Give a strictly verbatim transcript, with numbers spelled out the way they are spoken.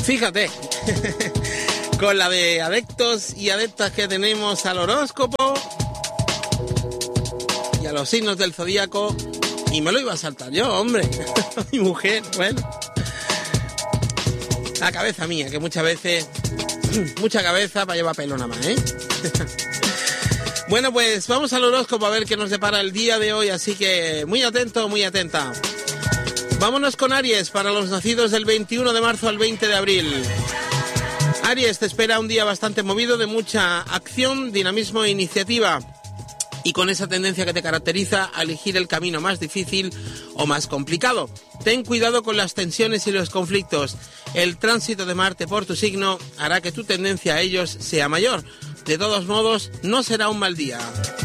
Fíjate, con la de adeptos y adeptas que tenemos al horóscopo y a los signos del zodíaco, y me lo iba a saltar yo, hombre, mi mujer, bueno. La cabeza mía, que muchas veces, mucha cabeza para llevar pelo nada más, ¿eh? Bueno, pues vamos al horóscopo a ver qué nos depara el día de hoy, así que muy atento, muy atenta. Vámonos con Aries, para los nacidos del veintiuno de marzo al veinte de abril. Aries, te espera un día bastante movido, de mucha acción, dinamismo e iniciativa, y con esa tendencia que te caracteriza a elegir el camino más difícil o más complicado. Ten cuidado con las tensiones y los conflictos. El tránsito de Marte por tu signo hará que tu tendencia a ellos sea mayor. De todos modos, no será un mal día.